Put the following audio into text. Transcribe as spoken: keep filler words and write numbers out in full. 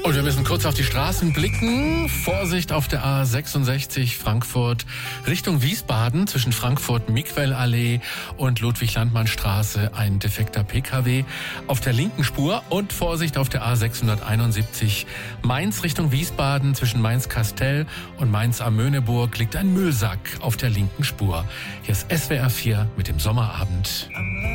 Und wir müssen kurz auf die Straßen blicken. Vorsicht auf der A sechsundsechzig Frankfurt Richtung Wiesbaden zwischen Frankfurt-Mickwell-Allee und Ludwig-Landmann-Straße ein defekter P K W auf der linken Spur. Und Vorsicht auf der A sechshunderteinundsiebzig Mainz Richtung Wiesbaden zwischen Mainz-Kastell und Mainz-Amöneburg liegt ein Müllsack auf der linken Spur. Hier ist S W R vier mit dem Sommerabend.